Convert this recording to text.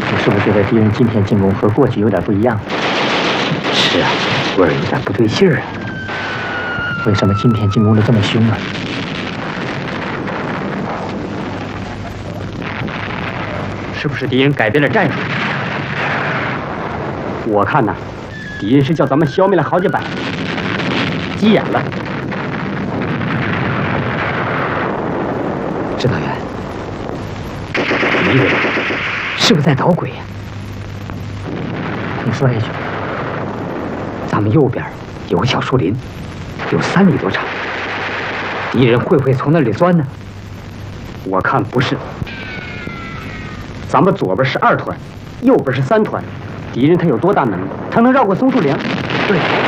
你是不是觉得敌人今天进攻和过去有点不一样？ 是啊，味儿有点不对劲儿啊。 为什么今天进攻的这么凶啊？ 是不是敌人改变了战术？我看呐，敌人是叫咱们消灭了好几百，急眼了。指导员，敌人是不是在捣鬼呀？ 你说一句。 咱们右边有个小树林，有3里多长，敌人会不会从那里钻呢？我看不是。咱们左边是2团，右边是3团，敌人他有多大能力？他能绕过松树林？对。